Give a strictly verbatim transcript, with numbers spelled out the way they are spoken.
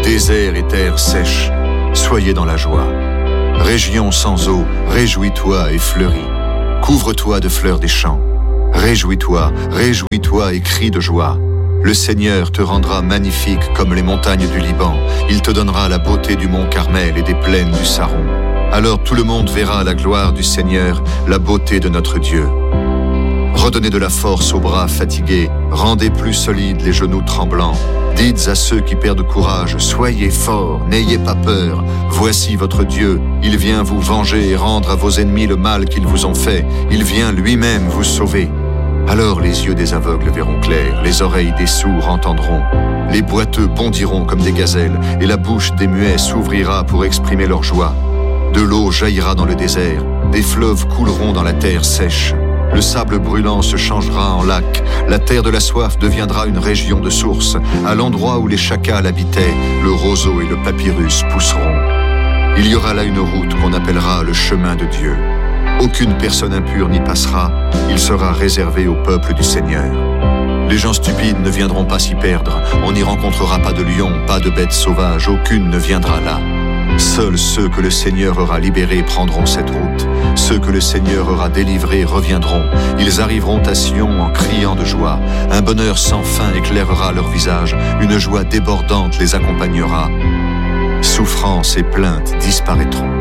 Désert et terre sèche, soyez dans la joie. Région sans eau, réjouis-toi et fleuris. Couvre-toi de fleurs des champs. Réjouis-toi, réjouis-toi et crie de joie. Le Seigneur te rendra magnifique comme les montagnes du Liban. Il te donnera la beauté du mont Carmel et des plaines du Saron. Alors tout le monde verra la gloire du Seigneur, la beauté de notre Dieu. Redonnez de la force aux bras fatigués, rendez plus solides les genoux tremblants. Dites à ceux qui perdent courage, soyez forts, n'ayez pas peur. Voici votre Dieu, il vient vous venger et rendre à vos ennemis le mal qu'ils vous ont fait. Il vient lui-même vous sauver. Alors les yeux des aveugles verront clair, les oreilles des sourds entendront. Les boiteux bondiront comme des gazelles, et la bouche des muets s'ouvrira pour exprimer leur joie. De l'eau jaillira dans le désert, des fleuves couleront dans la terre sèche. Le sable brûlant se changera en lac, la terre de la soif deviendra une région de sources. À l'endroit où les chacals habitaient, le roseau et le papyrus pousseront. Il y aura là une route qu'on appellera le chemin de Dieu. Aucune personne impure n'y passera, il sera réservé au peuple du Seigneur. Les gens stupides ne viendront pas s'y perdre, on n'y rencontrera pas de lions, pas de bêtes sauvages, aucune ne viendra là. Seuls ceux que le Seigneur aura libérés prendront cette route. Ceux que le Seigneur aura délivrés reviendront. Ils arriveront à Sion en criant de joie. Un bonheur sans fin éclairera leur visage. Une joie débordante les accompagnera. Souffrance et plaintes disparaîtront.